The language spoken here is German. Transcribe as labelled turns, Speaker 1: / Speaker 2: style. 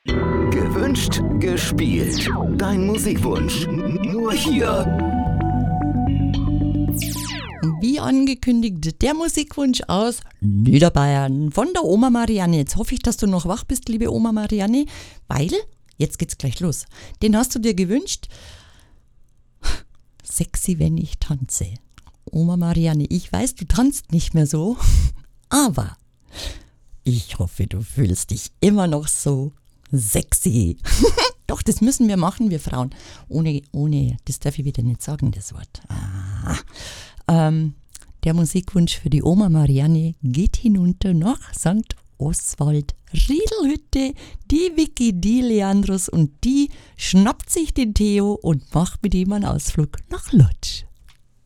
Speaker 1: Gewünscht, gespielt. Dein Musikwunsch. Nur hier.
Speaker 2: Wie angekündigt, der Musikwunsch aus Niederbayern von der Oma Marianne. Jetzt hoffe ich, dass du noch wach bist, liebe Oma Marianne, weil jetzt geht's gleich los. Den hast du dir gewünscht. Sexy, wenn ich tanze. Oma Marianne, ich weiß, du tanzt nicht mehr so, aber ich hoffe, du fühlst dich immer noch so sexy. Doch, das müssen wir machen, wir Frauen. Ohne, das darf ich wieder nicht sagen, das Wort. Der Musikwunsch für die Oma Marianne geht hinunter nach St. Oswald, Riedelhütte. Die Vicky, die Leandros und die schnappt sich den Theo und macht mit ihm einen Ausflug nach Lodz.